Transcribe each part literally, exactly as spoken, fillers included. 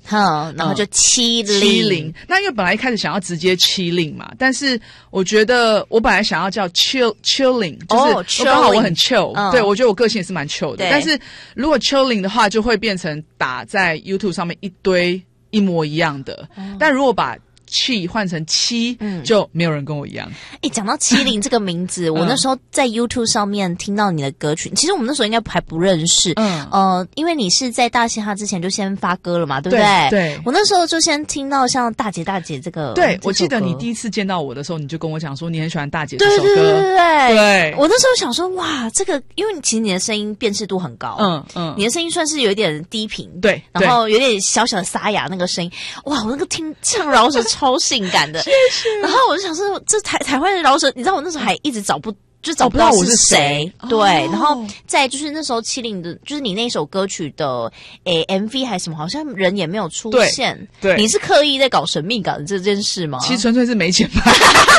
哼，然后就七零、嗯、 七零。那因为本来一开始想要直接七零嘛，但是我觉得我本来想要叫 chill chilling， 就是刚好我很 chill，、哦、对，我觉得我个性也是蛮 chill 的。但是如果 chilling 的话，就会变成打在 YouTube 上面一堆一模一样的。哦、但如果把气换成七、嗯，就没有人跟我一样。 哎，讲到七零这个名字，我那时候在 YouTube 上面听到你的歌曲，其实我们那时候应该还不认识。嗯，呃，因为你是在大嘻哈之前就先发歌了嘛，对不对？ 对。 我那时候就先听到像大姐大姐这个。 对，我记得你第一次见到我的时候，你就跟我讲说你很喜欢大姐这首歌。 对对对对对。 我那时候想说，哇，这个，因为其实你的声音辨识度很高。嗯嗯。你的声音算是有一点低频。 对。 然后有点小小的沙哑那个声音，哇，我那个听唱饶舌超性感的。谢谢。然后我就想说，这台台湾的饶舌，你知道我那时候还一直找不就找不到是谁、哦、对、哦，然后再就是那时候七零的，就是你那首歌曲的诶 M V 还是什么，好像人也没有出现。 对， 对你是刻意在搞神秘感这件事吗？ 其实纯粹是没钱拍。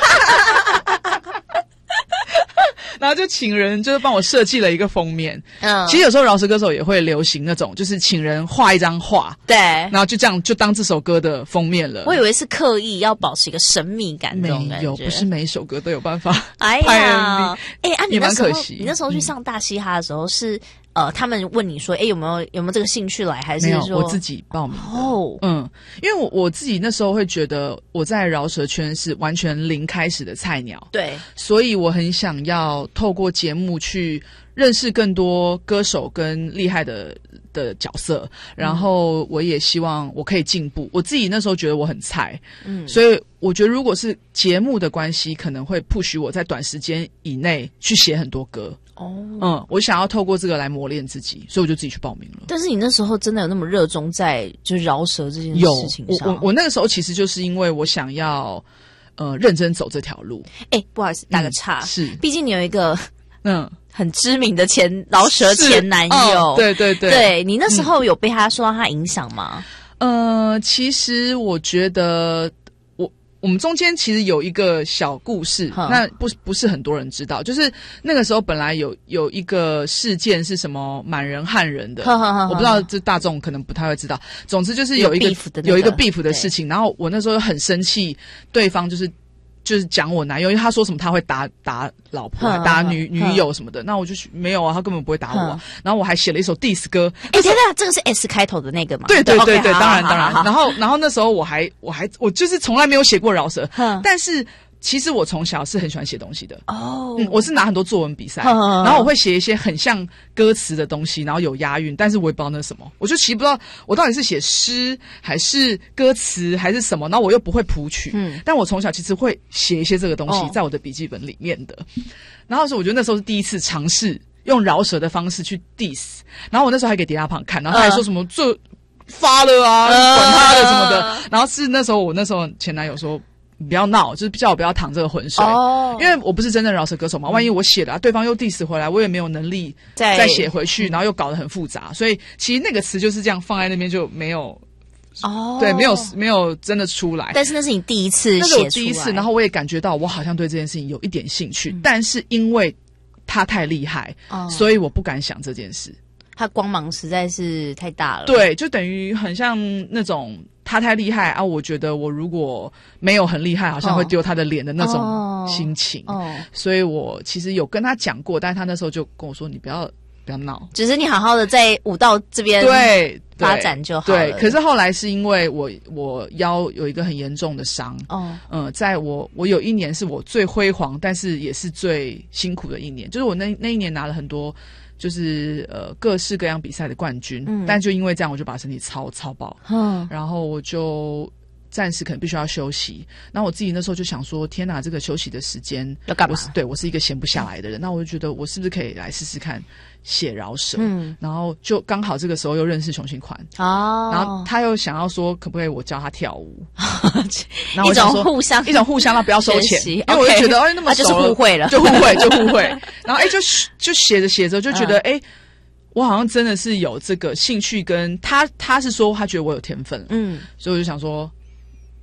然后就请人就是帮我设计了一个封面。嗯，其实有时候饶舌歌手也会流行那种，就是请人画一张画，对，然后就这样就当这首歌的封面了。 我以为是刻意要保持一个神秘感这种感觉， 没有，不是每一首歌都有办法。 哎呀，哎啊，你那时候也蛮可惜， 你那时候去上大嘻哈的时候是。嗯呃，他们问你说，哎，有没有有没有这个兴趣来，还是说没有？我自己报名的。哦，嗯，因为我我自己那时候会觉得我在饶舌圈是完全零开始的菜鸟， 对， 所以我很想要透过节目去认识更多歌手跟厉害的的角色，然后我也希望我可以进步。我自己那时候觉得我很菜，嗯，所以我觉得如果是节目的关系，可能会 push 我在短时间以内去写很多歌。哦，嗯，我想要透过这个来磨练自己，所以我就自己去报名了。 但是你那时候真的有那么热衷在就是饶舌这件事情上？ 有，我我我那个时候其实就是因为我想要呃认真走这条路。 哎，不好意思，打个岔， 嗯、是， 毕竟你有一个嗯很知名的前饶舌前男友， 哦、对对对， 对你那时候有被他受到他影响吗？ 嗯、呃，其实我觉得。我们中间其实有一个小故事，那不不是很多人知道，就是那个时候本来有有一个事件是什么满人汉人的，我不知道这大众可能不太会知道。总之就是有一个有, beef 的、那个、 有一个 beef 的事情，然后我那时候很生气，对方就是就是讲我男友，因为他说什么他会打打老婆、打女女友什么的，那我就没有啊，他根本不会打我、啊。然后我还写了一首 diss 歌， 哎、欸，等等，这个是 S 开头的那个吗？ 对对对对， okay, 当然当然。然后然后那时候我还我还我就是从来没有写过饶舌，但是。其实我从小是很喜欢写东西的哦、oh. 嗯，我是拿很多作文比赛， oh. 然后我会写一些很像歌词的东西，然后有押韵，但是我也不知道那是什么，我就其实不知道我到底是写诗还是歌词还是什么，然后我又不会谱曲，嗯，但我从小其实会写一些这个东西在我的笔记本里面的， oh. 然后是我觉得那时候是第一次尝试用饶舌的方式去 diss， 然后我那时候还给迪拉胖看，然后他还说什么这、uh. 发了啊，管他的什么的， uh. 然后是那时候我那时候前男友说。不要闹，就是叫我不要淌这个浑水，哦、因为我不是真正饶舌歌手嘛。万一我写了、啊，对方又 diss 回来，我也没有能力再写回去，然后又搞得很复杂。所以其实那个词就是这样放在那边就没有，哦，对，没有没有真的出来。 但是那是你第一次写出来， 那是我第一次，然后我也感觉到我好像对这件事情有一点兴趣，嗯、但是因为他太厉害、哦，所以我不敢想这件事。 他光芒实在是太大了， 对，就等于很像那种。他太厉害啊！我觉得我如果没有很厉害，好像会丢他的脸的那种心情。哦哦、所以我其实有跟他讲过，但是他那时候就跟我说：“你不要不要闹， 只是你好好的在舞蹈这边对发展就好了。” 对，可是后来是因为我我腰有一个很严重的伤。哦，嗯，在我我有一年是我最辉煌，但是也是最辛苦的一年，就是我那那一年拿了很多。就是呃各式各样比赛的冠军，嗯，但就因为这样，我就把身体操操爆，嗯，然后我就暂时可能必须要休息。然后我自己那时候就想说，天哪，这个休息的时间要干嘛？ 我是对我是一个闲不下来的人，那我就觉得我是不是可以来试试看写饶舌？嗯，然后就刚好这个时候又认识熊信宽哦，然后他又想要说可不可以我教他跳舞， 然后我想说一种互相一种互相，他不要收钱，因为我就觉得哎那么熟了、 啊、就是互惠了， 就互惠就互惠，然后哎就就写着写着就觉得哎。嗯我好像真的是有这个兴趣，跟他他是说他觉得我有天分，嗯，所以我就想说，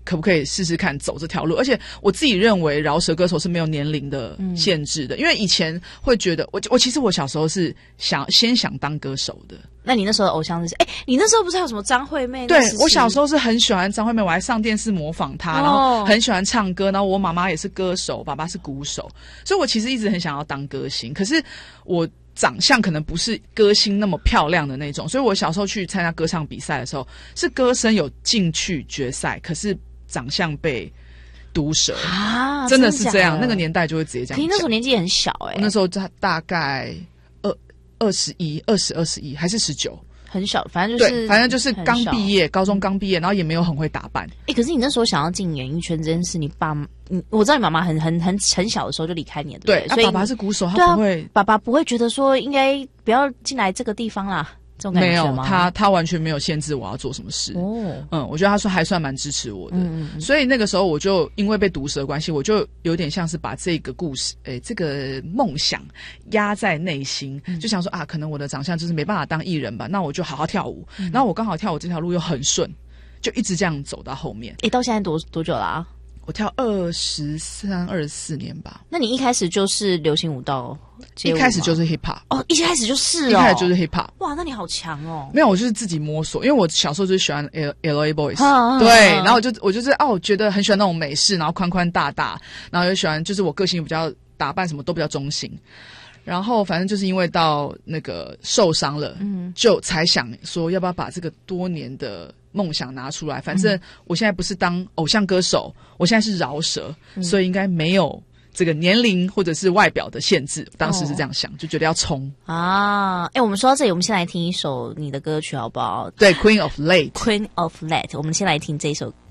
可不可以试试看走这条路？而且我自己认为饶舌歌手是没有年龄的限制的，嗯、因为以前会觉得我我其实我小时候是想先想当歌手的。 那你那时候的偶像是谁？哎、欸，你那时候不是还有什么张惠妹？ 对，我小时候是很喜欢张惠妹，我还上电视模仿她，哦、然后很喜欢唱歌。然后我妈妈也是歌手，爸爸是鼓手，所以我其实一直很想要当歌星。可是我长相可能不是歌星那么漂亮的那种，所以我小时候去参加歌唱比赛的时候，是歌声有进去决赛，可是长相被毒舌啊， 真的是这样。那个年代就会直接这样讲。 可是那时候年纪也很小哎、欸， 那时候他大概二二十一、二十、二十一还是十九。 很小，反正就是对，反正就是刚毕业，高中刚毕业，然后也没有很会打扮。 哎、欸，可是你那时候想要进演艺圈这件事，你爸，你我知道你妈妈很很很很小的时候就离开你了，对不对？ 对， 所以、 啊、爸爸是鼓手，他不会、 啊，爸爸不会觉得说应该不要进来这个地方啦。这种感觉吗？ 没有，他他完全没有限制我要做什么事。哦，嗯，我觉得他说还算蛮支持我的。嗯嗯，所以那个时候我就因为被毒舌的关系，我就有点像是把这个故事，诶，这个梦想压在内心，嗯、就想说啊，可能我的长相就是没办法当艺人吧，那我就好好跳舞。嗯、然后我刚好跳舞这条路又很顺，就一直这样走到后面。 诶，到现在多多久了啊？ 我跳二十三、二十四年吧。 那你一开始就是流行舞蹈？ 一开始就是 hip hop 哦，一开始就是哦， 一开始就是 hip hop。 哇，那你好强哦！ 没有，我就是自己摸索，因为我小时候就是喜欢 L L A Boys，啊、对，啊、然后我就我就是哦，我觉得很喜欢那种美式，然后宽宽大大，然后又喜欢就是我个性比较打扮什么都比较中性。然后反正就是因为到那个受伤了，嗯，就才想说要不要把这个多年的梦想拿出来。反正我现在不是当偶像歌手，我现在是饶舌，嗯、所以应该没有这个年龄或者是外表的限制。当时是这样想，哦、就觉得要冲啊！哎，我们说到这里，我们先来听一首你的歌曲好不好？ 对 ，Queen of Late，Queen of Late， 我们先来听这一首